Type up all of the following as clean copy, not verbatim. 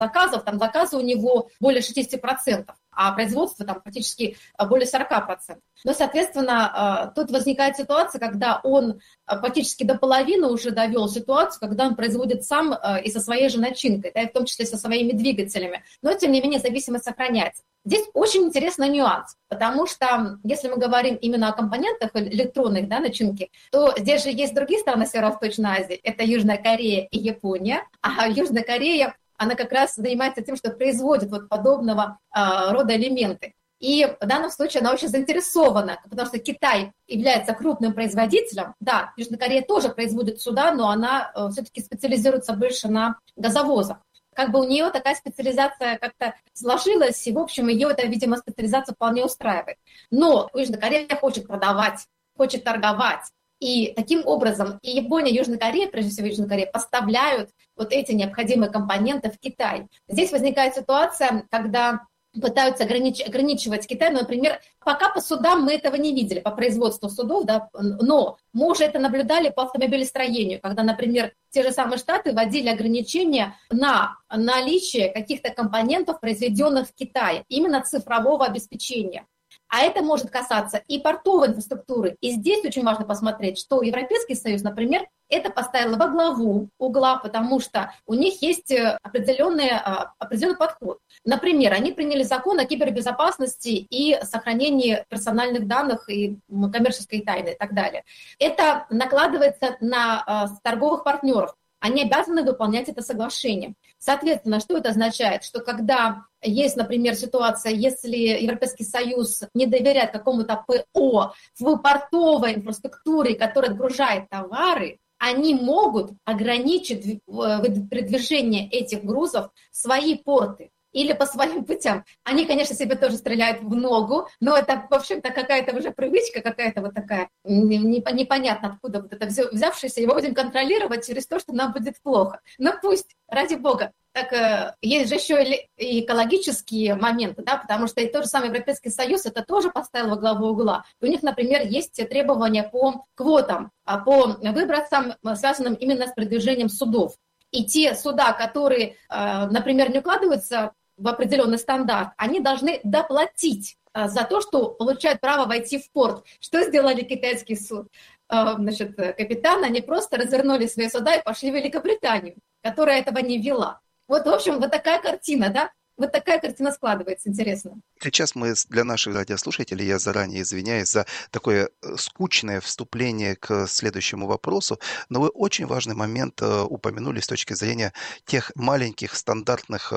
заказов, там заказы у него более 60%, а производство там практически более 40%. Но, соответственно, тут возникает ситуация, когда он практически до половины уже довел ситуацию, когда он производит сам и со своей же начинкой, да, и в том числе со своими двигателями. Но, тем не менее, зависимость сохраняется. Здесь очень интересный нюанс, потому что если мы говорим именно о компонентах электронных, да, начинки, то здесь же есть другие страны Северо-Восточной Азии, это Южная Корея и Япония, а Южная Корея, она как раз занимается тем, что производит вот подобного рода элементы. И в данном случае она очень заинтересована, потому что Китай является крупным производителем. Да, Южная Корея тоже производит суда, но она все-таки специализируется больше на газовозах. Как бы у нее такая специализация как-то сложилась, и, в общем, ее эта, видимо, специализация вполне устраивает. Но Южная Корея хочет продавать, хочет торговать. И таким образом и Япония, и Южная Корея, прежде всего Южная Корея, поставляют вот эти необходимые компоненты в Китай. Здесь возникает ситуация, когда пытаются ограничивать Китай, но, например, пока по судам мы этого не видели, по производству судов, да, но мы уже это наблюдали по автомобилестроению, когда, например, те же самые Штаты вводили ограничения на наличие каких-то компонентов, произведенных в Китае, именно цифрового обеспечения. А это может касаться и портовой инфраструктуры. И здесь очень важно посмотреть, что Европейский Союз, например, это поставил во главу угла, потому что у них есть определенный подход. Например, они приняли закон о кибербезопасности и сохранении персональных данных и коммерческой тайны и так далее. Это накладывается на торговых партнеров. Они обязаны выполнять это соглашение. Соответственно, что это означает? Что когда есть, например, ситуация, если Европейский Союз не доверяет какому-то ПО в портовой инфраструктуре, которая отгружает товары, они могут ограничить передвижение этих грузов в свои порты или по своим путям. Они, конечно, себе тоже стреляют в ногу, но это, в общем-то, какая-то уже привычка, какая-то вот такая, непонятно откуда вот это взявшееся, его будем контролировать через то, что нам будет плохо. Но пусть, ради бога. Так есть же еще и экологические моменты, да, потому что и тот же самый Европейский Союз это тоже поставил во главу угла. У них, например, есть требования по квотам, по выбросам, связанным именно с передвижением судов. И те суда, которые, например, не укладываются в определенный стандарт, они должны доплатить за то, что получают право войти в порт. Что сделали китайский суд? Значит, капитаны, они просто развернули свои суда и пошли в Великобританию, которая этого не вела. Вот, в общем, вот такая картина, да? Вот такая картина складывается, интересно. Сейчас мы для наших радиослушателей, я заранее извиняюсь за такое скучное вступление к следующему вопросу, но вы очень важный момент упомянули с точки зрения тех маленьких стандартных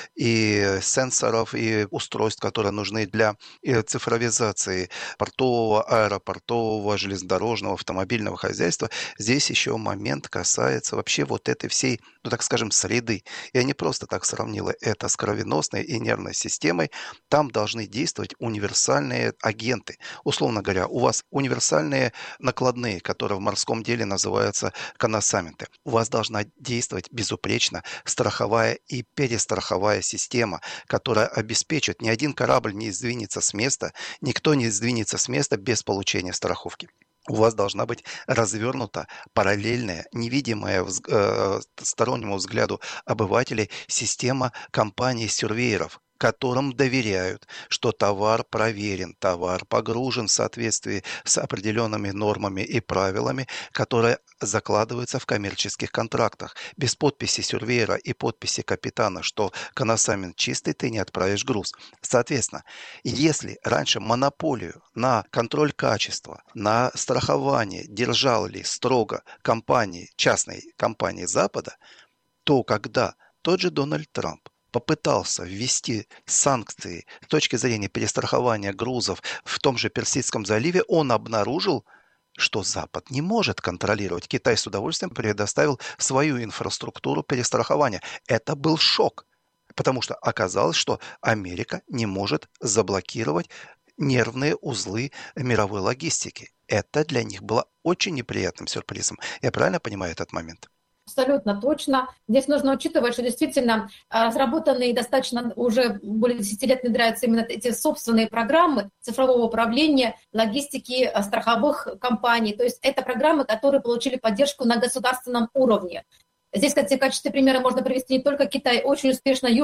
и сенсоров, и устройств, которые нужны для цифровизации портового, аэропортового, железнодорожного, автомобильного хозяйства. Здесь еще момент касается вообще вот этой всей, ну так скажем, среды. Я не просто так сравнила это с кровеносной и нервной системой. Там должны действовать универсальные агенты. Условно говоря, у вас универсальные накладные, которые в морском деле называются коносаменты. У вас должна действовать безупречно страховая и перестраховая система, которая обеспечит, ни один корабль не сдвинется с места, никто не сдвинется с места без получения страховки. У вас должна быть развернута параллельная, невидимая стороннему взгляду обывателей система компаний-сюрвееров, которым доверяют, что товар проверен, товар погружен в соответствии с определенными нормами и правилами, которые закладываются в коммерческих контрактах. Без подписи сюрвеера и подписи капитана, что коносамент чистый, ты не отправишь груз. Соответственно, если раньше монополию на контроль качества, на страхование держали строго компании, частные компании Запада, то когда тот же Дональд Трамп попытался ввести санкции с точки зрения перестрахования грузов в том же Персидском заливе, он обнаружил, что Запад не может контролировать. Китай с удовольствием предоставил свою инфраструктуру перестрахования. Это был шок, потому что оказалось, что Америка не может заблокировать нервные узлы мировой логистики. Это для них было очень неприятным сюрпризом. Я правильно понимаю этот момент? Абсолютно точно. Здесь нужно учитывать, что действительно разработанные достаточно уже более 10 лет внедряются именно эти собственные программы цифрового управления, логистики, страховых компаний. То есть это программы, которые получили поддержку на государственном уровне. Здесь, кстати, в качестве примера можно привести не только Китай, очень успешно